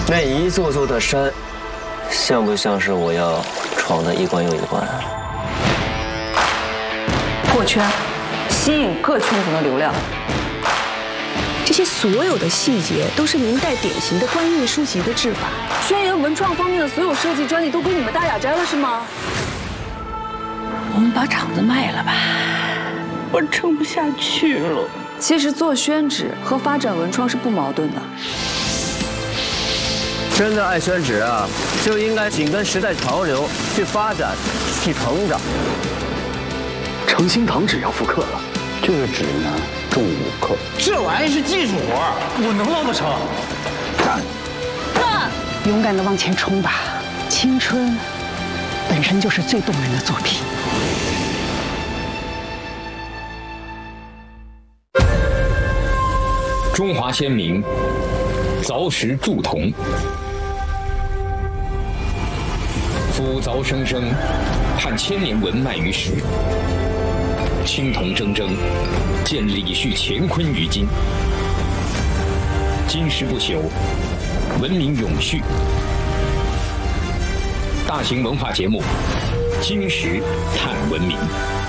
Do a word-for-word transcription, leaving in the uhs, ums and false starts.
那一座座的山，像不像是我要闯的一关又一关？ 破圈，吸引各圈层的流量。 这些所有的细节都是明代典型的官印书籍的制法。 轩辕文创方面的所有设计专利都归你们大雅斋了，是吗？ 我们把厂子卖了吧，我撑不下去了。 其实做宣纸和发展文创是不矛盾的。 真的爱宣纸啊，就应该紧跟时代潮流去发展、去成长。 诚心堂纸要复刻了，这个纸呢重五克， 这玩意是技术活，我能捞得成。 干！ 干！ 勇敢地往前冲吧，青春本身就是最动人的作品。 中华先民凿石铸铜，夫凿生生，盼千年文脉于史。青铜铮铮，见李旭乾坤于今。金石不朽，文明永续。大型文化节目《金石探文明》。